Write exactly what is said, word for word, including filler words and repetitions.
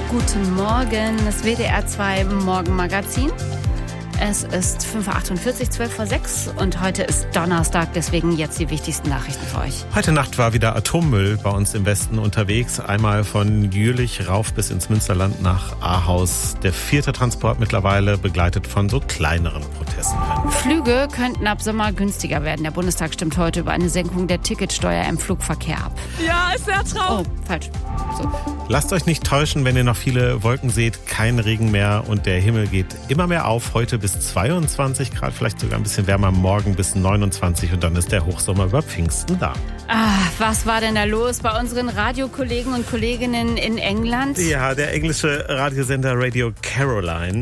Guten Morgen, das W D R zwei Morgenmagazin. Es ist fünf Uhr achtundvierzig, zwölf vor sechs und heute ist Donnerstag, deswegen jetzt die wichtigsten Nachrichten für euch. Heute Nacht war wieder Atommüll bei uns im Westen unterwegs. Einmal von Jülich rauf bis ins Münsterland nach Ahaus. Der vierte Transport mittlerweile, begleitet von so kleineren Protesten. Flüge könnten ab Sommer günstiger werden. Der Bundestag stimmt heute über eine Senkung der Ticketsteuer im Flugverkehr ab. Ja, ist sehr traurig. Oh, falsch. So. Lasst euch nicht täuschen, wenn ihr noch viele Wolken seht, kein Regen mehr und der Himmel geht immer mehr auf. Heute bis zweiundzwanzig Grad, vielleicht sogar ein bisschen wärmer, morgen bis neunundzwanzig und dann ist der Hochsommer über Pfingsten da. Ah, was war denn da los bei unseren Radiokollegen und Kolleginnen in England? Ja, der englische Radiosender Radio Caroline